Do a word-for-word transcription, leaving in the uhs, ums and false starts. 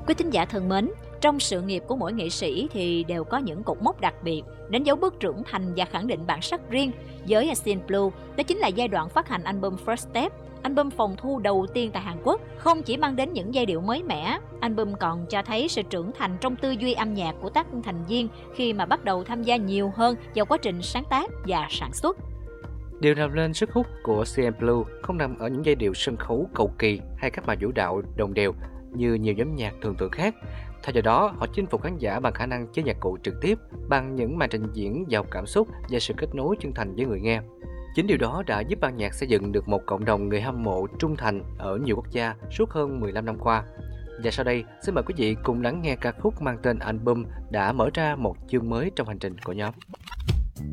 Quý thính giả thân mến, trong sự nghiệp của mỗi nghệ sĩ thì đều có những cột mốc đặc biệt, đánh dấu bước trưởng thành và khẳng định bản sắc riêng. Với xê en Blue, đó chính là giai đoạn phát hành album First Step, album phòng thu đầu tiên tại Hàn Quốc. Không chỉ mang đến những giai điệu mới mẻ, album còn cho thấy sự trưởng thành trong tư duy âm nhạc của các thành viên khi mà bắt đầu tham gia nhiều hơn vào quá trình sáng tác và sản xuất. Điều làm nên sức hút của xê en Blue không nằm ở những giai điệu sân khấu cầu kỳ hay các bài vũ đạo đồng đều như nhiều nhóm nhạc thường tượng khác. Thay vào đó, họ chinh phục khán giả bằng khả năng chơi nhạc cụ trực tiếp, bằng những màn trình diễn giàu cảm xúc và sự kết nối chân thành với người nghe. Chính điều đó đã giúp ban nhạc xây dựng được một cộng đồng người hâm mộ trung thành ở nhiều quốc gia suốt hơn mười lăm năm qua. Và sau đây, xin mời quý vị cùng lắng nghe ca khúc mang tên album đã mở ra một chương mới trong hành trình của nhóm.